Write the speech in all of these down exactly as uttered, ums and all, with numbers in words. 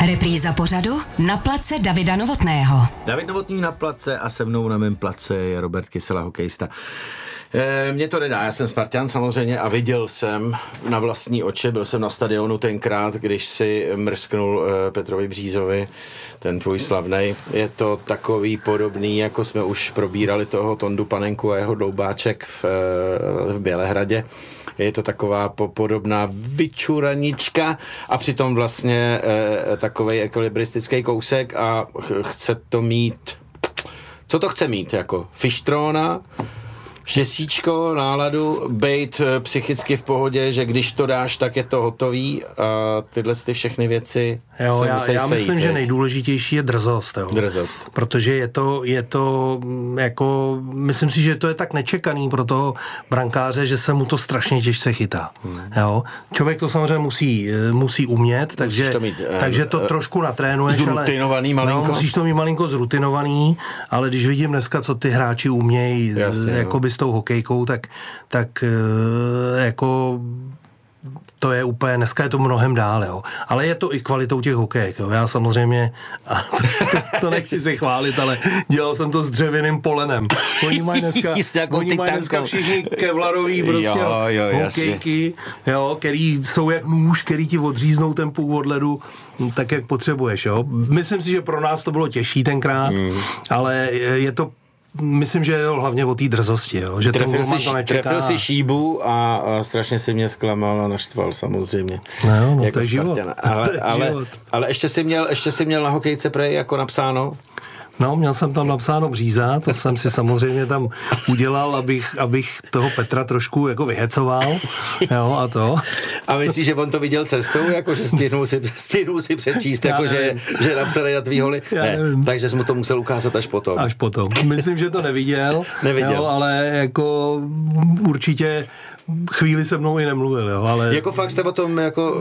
Repríza pořadu Na place Davida Novotného. David Novotný na place a se mnou na mém place je Robert Kysela, hokejista. E, mě to nedá, já jsem Spartan samozřejmě a viděl jsem na vlastní oči, byl jsem na stadionu tenkrát, když si mrsknul e, Petrovi Břízovi, ten tvůj slavnej. Je to takový podobný, jako jsme už probírali toho Tondu Panenku a jeho Dloubáček v, e, v Bělehradě. Je to taková podobná vyčuranička a přitom vlastně e, takovej ekvilibristický kousek a ch- chce to mít, co to chce mít, jako fištrona, štěstíčko, náladu, bejt psychicky v pohodě, že když to dáš, tak je to hotový a tyhle ty všechny věci jo, se já, musí já sejít. myslím, že nejdůležitější je drzost. Jo. Drzost. Protože je to, je to jako, myslím si, že to je tak nečekaný pro toho brankáře, že se mu to strašně těžce chytá. Hmm. Jo. Člověk to samozřejmě musí, musí umět, takže to, mít, takže to uh, trošku natrénuješ. Zrutinovaný ale, malinko. No, musíš to mít malinko zrutinovaný, ale když vidím dneska, co ty hráči umějí, jakoby s tou hokejkou, tak, tak jako to je úplně, dneska je to mnohem dál, jo. Ale je to i kvalitou těch hokejek, jo. Já samozřejmě, a to, to, to nechci se chválit, ale dělal jsem to s dřevěným polenem. Oni mají dneska, oni mají dneska všichni kevlarový prostě jo, jo, hokejky, jo, který jsou jak nůž, který ti odříznou ten původ ledu, tak jak potřebuješ, jo. Myslím si, že pro nás to bylo těžší tenkrát, mm. ale je to myslím, že je to hlavně o té drzosti, jo? Že trefil ten si, to nečeká. Trefil si šíbu a, a strašně si mě zklamal a naštval samozřejmě. No, jo, no jako to je život. Ale, to je ale, život. ale ještě si měl, ještě si měl na hokejce prej jako napsáno? No, měl jsem tam napsáno Bříza, to jsem si samozřejmě tam udělal, abych, abych toho Petra trošku jako vyhecoval, jo, a to. A myslíš, že on to viděl cestou, jako že stihnul si, stihnul si přečíst, jako že, že je napsaný na tvý holy? Ne, takže jsi mu to musel ukázat až potom. Až potom. Myslím, že to neviděl, neviděl. Jo, ale jako určitě chvíli se mnou i nemluvil, jo, ale... Jako fakt jste o tom jako...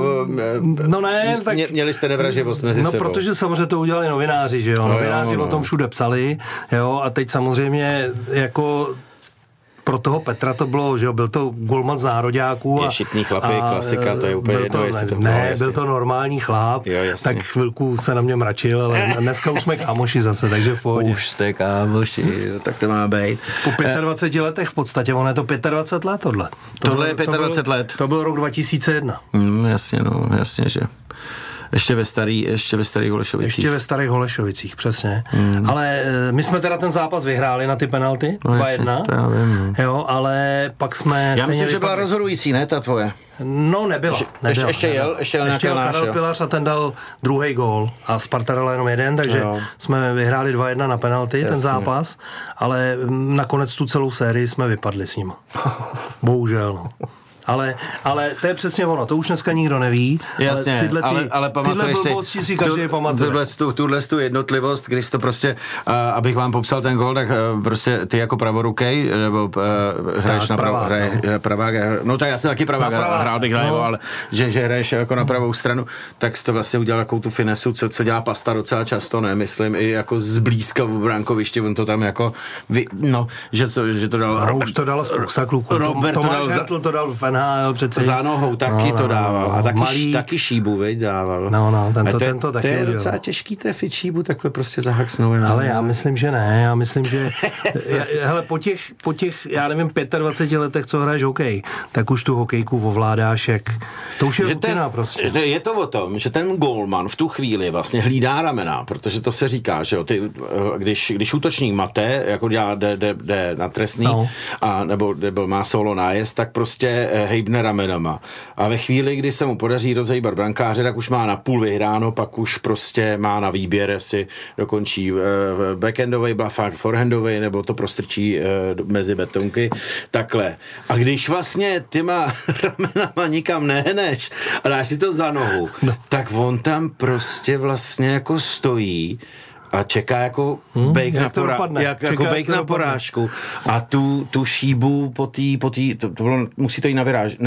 No ne, tak... Mě, měli jste nevraživost mezi no, sebou. No, protože samozřejmě to udělali novináři, že jo, no, novináři jo, no, no. o tom všude psali, jo, a teď samozřejmě jako... Pro toho Petra to bylo, že jo, byl to golman z nároďáků. Je šitný chlapy, klasika, to je úplně jedno, to, jestli to Ne, bylo, byl to normální chlap, jo, tak chvilku se na mě mračil, ale dneska už jsme kámoši zase, takže v pohodě. Už jste kámoši, tak to má být. Po dvaceti pěti letech v podstatě, ono je to dvacet pět let tohle. To tohle je dvacet pět bylo, let. To byl rok dva tisíce jedna. Mm, jasně, no, jasně, že... Ještě ve starý, ještě ve starých Holešovicích. Ještě ve starých Holešovicích, přesně. Hmm. Ale my jsme teda ten zápas vyhráli na ty penalty, no, dva jedna. Právě, no. Jo, ale pak jsme... Já myslím, vypadli. že byla rozhodující, ne, ta tvoje? No, nebyla. Ještě, nebyla ještě nebyla. jel, ještě jel ještě nějaká náš, Karel Pilař a ten dal druhý gól a Sparta dala jenom jeden, takže jo. jsme vyhráli dva jedna na penalty, jasně. Ten zápas, ale nakonec tu celou sérii jsme vypadli s ním. Bohužel, no. Ale, ale to je přesně ono, to už dneska nikdo neví. Jasně, ale tyhle, ty, ale, ale pamatuješ tyhle blbosti si každý pamatuje. Tuhle, tu, tuhle tu jednotlivost, když to prostě, uh, abych vám popsal ten gól, tak uh, prostě ty jako pravorukej, nebo uh, hraješ na pravou, hraje, no. pravák, no tak já jsem taky pravák, pravá, hrál bych na jeho, no. ale že, že hraješ jako na pravou stranu, tak jsi to vlastně udělal takovou tu finesu, co, co dělá Pasta docela často, ne, myslím, i jako zblízka v brankovišti, on to tam jako, vy, no, že to, že to dal... No, už to dala spousta kluků, Robert Tomáš to dal, Hertl to dal v N H L přece. Za nohou taky no, to no, dával. no, A taky, malý... taky šíbu, veď, dával. No, no, tento, to, tento taky To je udělal. docela těžký trefit šíbu, takhle prostě zahaksnou. Ale já myslím, že ne. Já myslím, že hele, po těch, po těch, já nevím, dvaceti pěti letech, co hraješ hokej, tak už tu hokejku ovládáš, jak... To už je že rutina ten, prostě. Je to o tom, že ten golman v tu chvíli vlastně hlídá ramena, protože to se říká, že jo, ty, když, když útočník mate, jako dělá, jde, jde, jde na trestný, no. a, nebo, nebo má solo nájezd, tak prostě hejbne ramenama. A ve chvíli, kdy se mu podaří rozhejbat brankáře, tak už má na půl vyhráno, pak už prostě má na výběr, jestli dokončí uh, backendový blafák, forehandový, nebo to prostrčí uh, mezi betonky, takhle. A když vlastně těma ramenama nikam nehneš a dáš si to za nohu, no. tak on tam prostě vlastně jako stojí a čeká jako hmm, bejk na, porá- jak, jako bejk na porážku a tu, tu šíbu po tý, po tý, to, to bylo, musí to jít na vyráž, ne,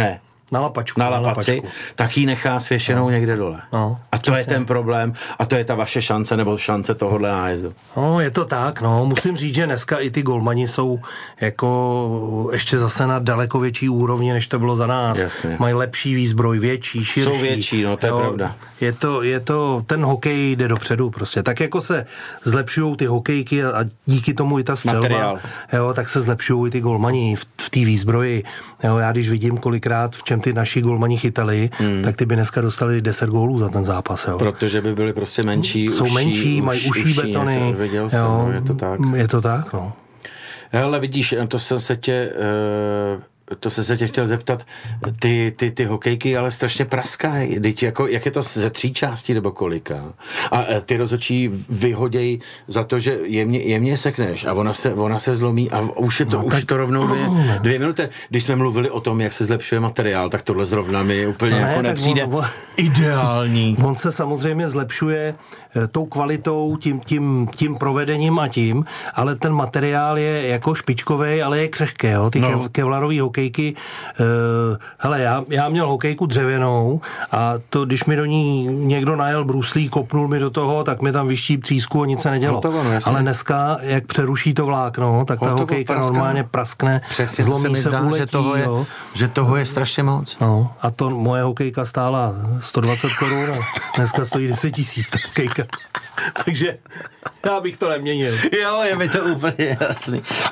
na lapačku, na lapaci, na lapačku. Tak ji nechá svěšenou no. někde dole. No, a to přesně. je ten problém a to je ta vaše šance nebo šance tohohle nájezdu. No, je to tak, no. Musím říct, že dneska i ty golmani jsou jako ještě zase na daleko větší úrovni, než to bylo za nás. Jasně. Mají lepší výzbroj, větší, širší. Jsou větší, no, to je jo, pravda. Je to, je to, ten hokej jde dopředu prostě. Tak jako se zlepšují ty hokejky a díky tomu i ta střelba, jo, tak se zlepšují i ty golmani v, v té výzbroji. Jo, já když vidím kolikrát, v čem ty naši golmani chytali, hmm. tak ty by dneska dostali deset gólů za ten zápas. Jo. Protože by byli prostě menší, jsou uší, menší, už, mají uší betony. Něco, viděl jsem, jo, no, je to tak. Je to tak, no. Hele, vidíš, to jsem se tě... Uh... To se se tě chtěl zeptat, ty, ty, ty hokejky ale strašně praskají, jako, jak je to ze tří částí nebo kolika? A ty rozhodčí vyhodějí za to, že jemně, jemně sekneš a ona se, ona se zlomí a už je to, no, už tak, to rovnou dvě, dvě minuty. Když jsme mluvili o tom, jak se zlepšuje materiál, tak tohle zrovna mi úplně no, jako ne, nepřijde on, on, ideální. On se samozřejmě zlepšuje tou kvalitou, tím, tím, tím provedením a tím, ale ten materiál je jako špičkovej, ale je křehký, jo? Ty no. kevlarový hokejky, uh, hele, já, já měl hokejku dřevěnou a to, když mi do ní někdo najel bruslí, kopnul mi do toho, tak mi tam vyští třísku a nic se nedělo. Hotovo, no, ale dneska, jak přeruší to vlákno, tak ta Hotovo, hokejka praska. normálně praskne, přesně, zlomí se, mi se, zdá, uletí. Že toho, je, že toho je strašně moc. No, a to moje hokejka stála sto dvacet korun a dneska stojí deset tisíc ta hokejka. Takže já bych to neměnil. Jo, je mi to úplně jasný.